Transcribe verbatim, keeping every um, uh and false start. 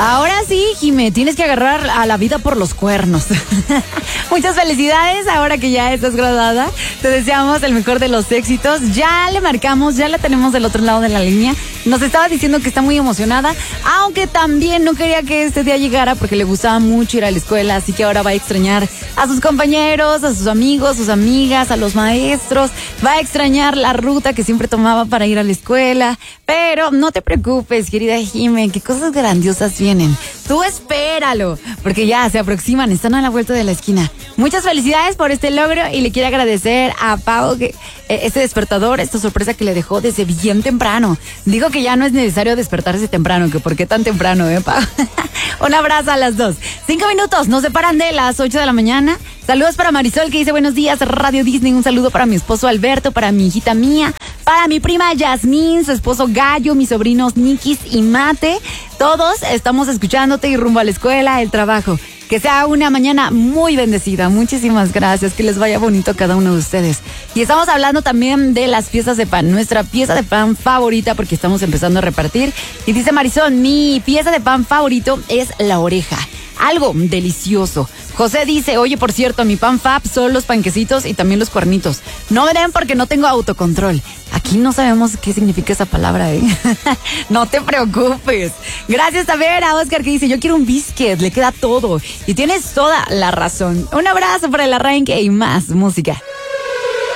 Ahora sí, Jime, tienes que agarrar a la vida por los cuernos. Muchas felicidades, ahora que ya estás graduada. Te deseamos el mejor de los éxitos. Ya le marcamos, ya la tenemos del otro lado de la línea. Nos estaba diciendo que está muy emocionada, aunque también no quería que este día llegara porque le gustaba mucho ir a la escuela, así que ahora va a extrañar a sus compañeros, a sus amigos, sus amigas, a los maestros. Va a extrañar la ruta que siempre tomaba para ir a la escuela. Pero no te preocupes, querida Jime, que cosas grandiosas vienen. Tú espéralo, porque ya se aproximan, están a la vuelta de la esquina. Muchas felicidades por este logro y le quiero agradecer a Pau que, eh, este despertador, esta sorpresa que le dejó desde bien temprano. Digo que ya no es necesario despertarse temprano, que por qué tan temprano, ¿eh, Pau? Un abrazo a las dos. Cinco minutos nos separan de las ocho de la mañana. Saludos para Marisol que dice buenos días, Radio Disney. Un saludo para mi esposo Alberto, para mi hijita Mía, para mi prima Yasmín, su esposo Gallo, mis sobrinos Nikis y Mate. Todos estamos escuchándote y rumbo a la escuela, el trabajo. Que sea una mañana muy bendecida. Muchísimas gracias. Que les vaya bonito a cada uno de ustedes. Y estamos hablando también de las piezas de pan. Nuestra pieza de pan favorita, porque estamos empezando a repartir. Y dice Marisol, mi pieza de pan favorito es la oreja. Algo delicioso. José dice, oye, por cierto, mi pan fab son los panquecitos y también los cuernitos. No me den porque no tengo autocontrol. Aquí no sabemos qué significa esa palabra, ¿eh? No te preocupes. Gracias también a Oscar que dice, yo quiero un biscuit, le queda todo. Y tienes toda la razón. Un abrazo para el arranque y más música.